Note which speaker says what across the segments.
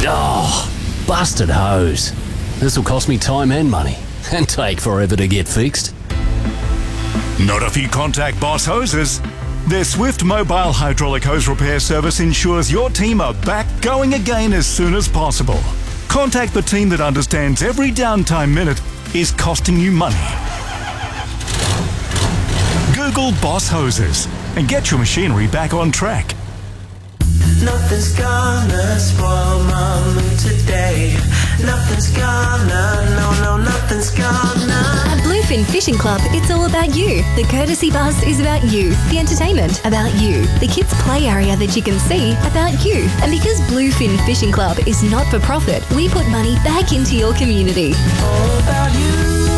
Speaker 1: Oh, busted hose. This will cost me time and money and take forever to get fixed.
Speaker 2: Not if you contact Boss Hoses. Their swift mobile hydraulic hose repair service ensures your team are back going again as soon as possible. Contact the team that understands every downtime minute is costing you money. Google Boss Hoses and get your machinery back on track.
Speaker 3: Nothing's gonna spoil my mood today. Nothing's gonna, no, nothing's gonna.
Speaker 4: At Bluefin Fishing Club, it's all about you. The courtesy bus is about you. The entertainment, about you. The kids' play area that you can see, about you. And because Bluefin Fishing Club is not for profit, we put money back into your community.
Speaker 3: All about you.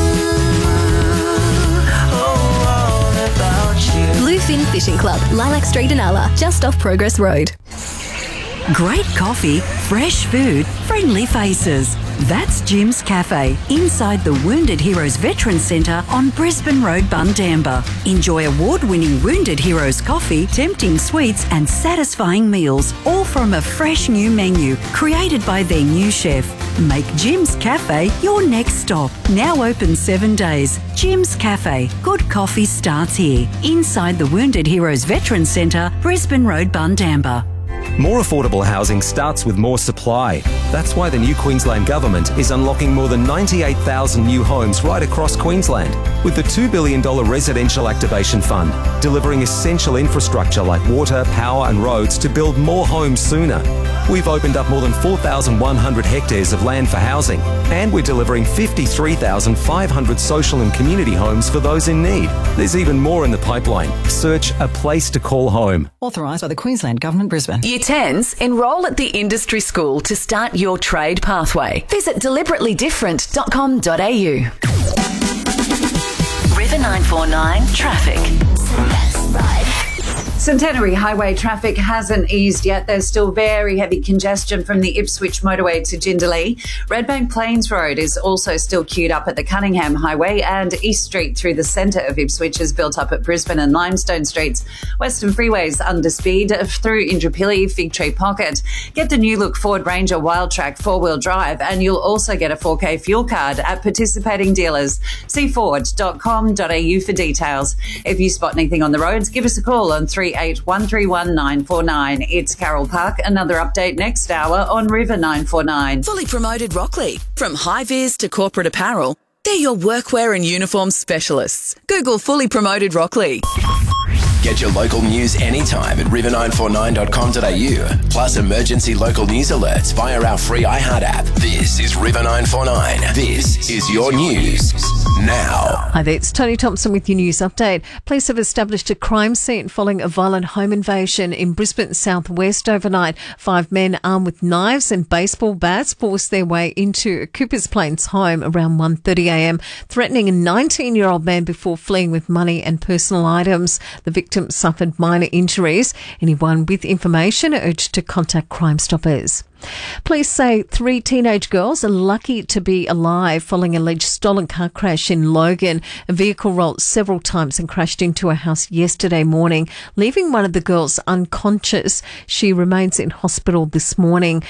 Speaker 3: Oh, all about you.
Speaker 4: Bluefin Fishing Club, Lilac Street in Ala, just off Progress Road.
Speaker 5: Great coffee, fresh food, friendly faces. That's Jim's Cafe, inside the Wounded Heroes Veterans Centre on Brisbane Road, Bundamba. Enjoy award-winning Wounded Heroes coffee, tempting sweets and satisfying meals, all from a fresh new menu created by their new chef. Make Jim's Cafe your next stop. Now open 7 days. Jim's Cafe. Good coffee starts here, inside the Wounded Heroes Veterans Centre, Brisbane Road, Bundamba.
Speaker 6: More affordable housing starts with more supply. That's why the new Queensland Government is unlocking more than 98,000 new homes right across Queensland, with the $2 billion Residential Activation Fund, delivering essential infrastructure like water, power and roads to build more homes sooner. We've opened up more than 4,100 hectares of land for housing, and we're delivering 53,500 social and community homes for those in need. There's even more in the pipeline. Search A Place to Call Home.
Speaker 7: Authorised by the Queensland Government, Brisbane.
Speaker 8: Year 10s, enrol at the industry school to start your trade pathway. Visit deliberately-different.com.au. River 949 Traffic.
Speaker 9: Centenary Highway traffic hasn't eased yet. There's still very heavy congestion from the Ipswich motorway to Jindalee. Redbank Plains Road is also still queued up at the Cunningham Highway, and East Street through the centre of Ipswich is built up at Brisbane and Limestone Streets. Western Freeways under speed through Indooroopilly, Fig Tree Pocket. Get the new look Ford Ranger Wildtrak 4-wheel drive, and you'll also get a 4K fuel card at participating dealers. See ford.com.au for details. If you spot anything on the roads, give us a call on 38131949. It's Carol Park. Another update next hour on River 949.
Speaker 8: Fully Promoted Rockley. From high-vis to corporate apparel, they're your workwear and uniform specialists. Google Fully Promoted Rockley.
Speaker 10: Get your local news anytime at river949.com.au. Plus emergency local news alerts via our free iHeart app. This is River 949. This is your news now.
Speaker 11: Hi there, it's Tony Thompson with your news update. Police have established a crime scene following a violent home invasion in Brisbane southwest overnight. 5 men armed with knives and baseball bats forced their way into Coopers Plains home around 1:30am, threatening a 19-year-old man before fleeing with money and personal items. The victim suffered minor injuries. Anyone with information are urged to contact Crime Stoppers. Police say 3 teenage girls are lucky to be alive following an alleged stolen car crash in Logan. A vehicle rolled several times and crashed into a house yesterday morning, leaving one of the girls unconscious. She remains in hospital this morning.